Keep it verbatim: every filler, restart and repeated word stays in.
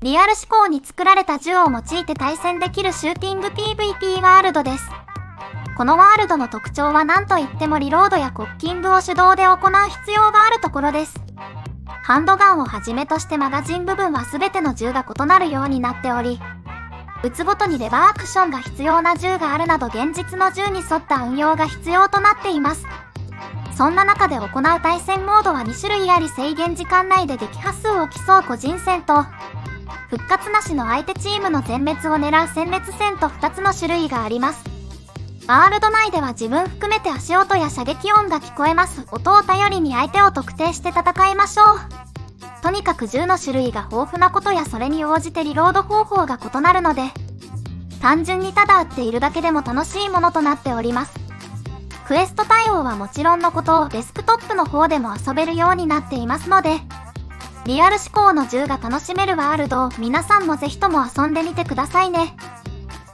リアル思考に作られた銃を用いて対戦できるシューティング ピーブイピー ワールドです。このワールドの特徴は何といってもリロードやコッキングを手動で行う必要があるところです。ハンドガンをはじめとしてマガジン部分は全ての銃が異なるようになっており、撃つごとにレバーアクションが必要な銃があるなど現実の銃に沿った運用が必要となっています。そんな中で行う対戦モードはに種類あり、制限時間内で撃破数を競う個人戦と、復活なしの相手チームの全滅を狙う殲滅戦とふたつの種類があります。ワールド内では自分含めて足音や射撃音が聞こえます。音を頼りに相手を特定して戦いましょう。とにかく銃の種類が豊富なことやそれに応じてリロード方法が異なるので、単純にただ撃っているだけでも楽しいものとなっております。クエスト対応はもちろんのことをデスクトップの方でも遊べるようになっていますので、リアル思考の銃が楽しめるワールドを皆さんもぜひとも遊んでみてくださいね。